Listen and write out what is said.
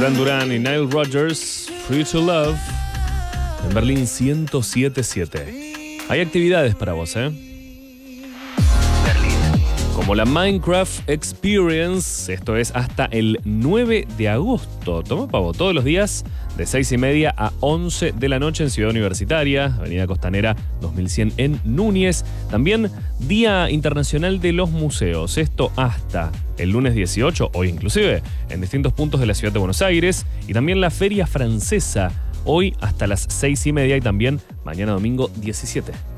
Duran Duran y Nile Rodgers, Free to Love, en Berlín 107.7. Hay actividades para vos, como la Minecraft Experience, esto es hasta el 9 de agosto. Toma pavo, todos los días de 6:30 a 11 de la noche en Ciudad Universitaria, Avenida Costanera 2100 en Núñez. También Día Internacional de los Museos, esto hasta el lunes 18, hoy inclusive, en distintos puntos de la ciudad de Buenos Aires. Y también la Feria Francesa, hoy hasta las 6:30 y también mañana domingo 17.